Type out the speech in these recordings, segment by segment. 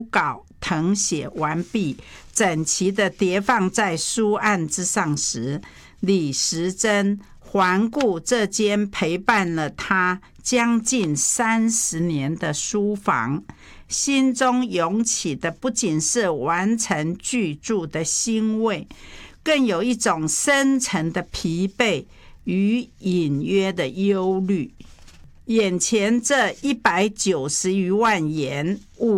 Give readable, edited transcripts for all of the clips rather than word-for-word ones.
稿誊写完毕，整齐地叠放在书案之上时，李时珍环顾这间陪伴了他将近30年的书房，心中涌起的不仅是完成巨著的欣慰，更有一种深沉的疲惫与隐约的忧虑。眼前这190余万言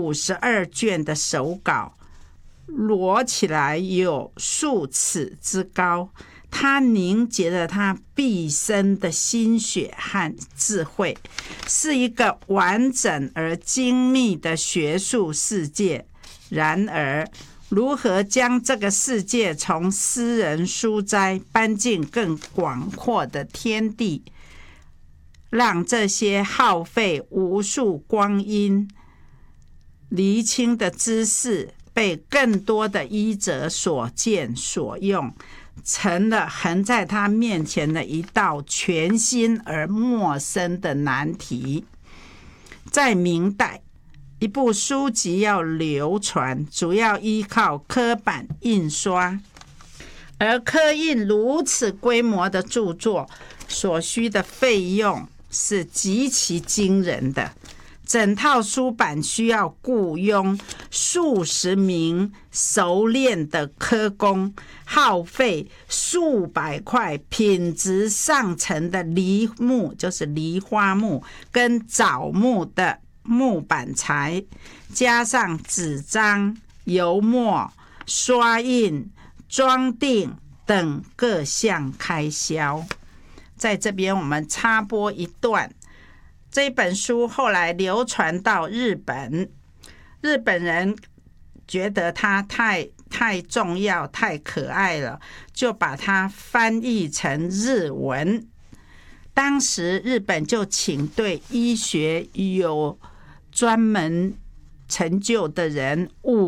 52卷的手稿，摞起来有数尺之高，他凝结了他毕生的心血和智慧，是一个完整而精密的学术世界。然而，如何将这个世界从私人书斋搬进更广阔的天地，让这些耗费无数光阴厘清的知识被更多的医者所见所用，成了横在他面前的一道全新而陌生的难题。在明代，一部书籍要流传，主要依靠刻版印刷，而刻印如此规模的著作所需的费用是极其惊人的。整套书版需要雇佣数十名熟练的刻工，耗费数百块品质上乘的梨木，就是梨花木跟枣木的木板材，加上纸张、油墨、刷印、装订等各项开销。在这边我们插播一段，这本书后来流传到日本，日本人觉得它太重要、太可爱了，就把它翻译成日文。当时日本就请对医学有专门成就的人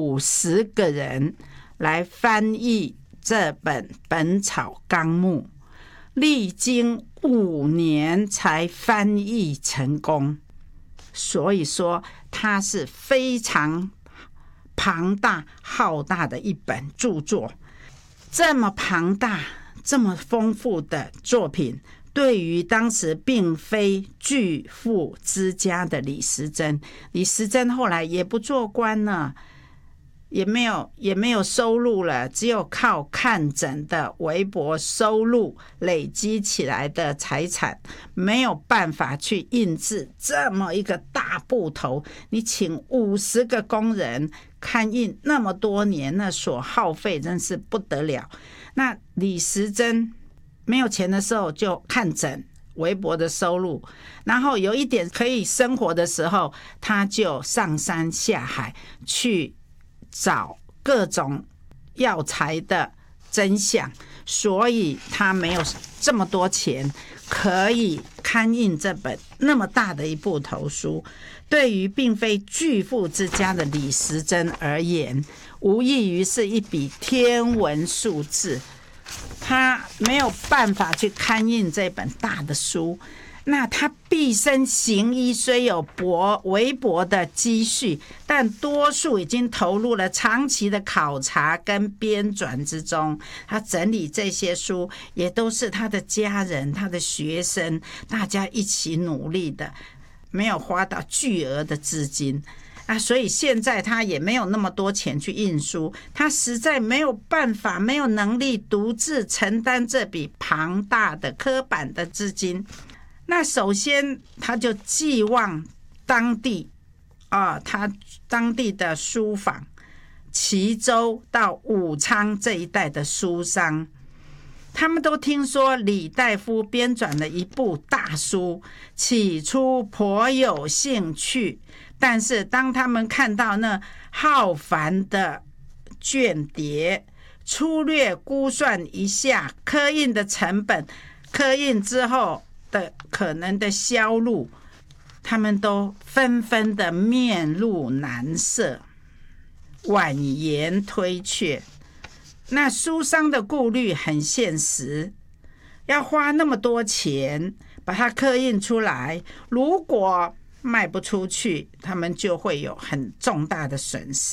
50个人来翻译这本《本草纲目》，历经5年才翻译成功。所以说它是非常庞大浩大的一本著作。这么庞大这么丰富的作品，对于当时并非巨富之家的李时珍后来也不做官了，也没有收入了，只有靠看诊的微薄收入累积起来的财产，没有办法去印制这么一个大部头。你请50个工人看印那么多年，那所耗费真是不得了。那李时珍没有钱的时候就看诊，微薄的收入，然后有一点可以生活的时候，他就上山下海去找各种药材的真相，所以他没有这么多钱可以刊印这本那么大的一部头书。对于并非巨富之家的李时珍而言，无异于是一笔天文数字，他没有办法去刊印这本大的书。那他毕生行医虽有微薄的积蓄，但多数已经投入了长期的考察跟编纂之中。他整理这些书也都是他的家人、他的学生大家一起努力的，没有花到巨额的资金所以现在他也没有那么多钱去印书，他实在没有办法、没有能力独自承担这笔庞大的刻版的资金。那首先他就寄望当地他当地的书坊，齐州到武昌这一带的书商，他们都听说李大夫编纂了一部大书，起初颇有兴趣，但是当他们看到那浩繁的卷叠，粗略估算一下刻印的成本，刻印之后的可能的销路，他们都纷纷的面露难色，婉言推却。那书商的顾虑很现实，要花那么多钱把它刻印出来，如果卖不出去，他们就会有很重大的损失。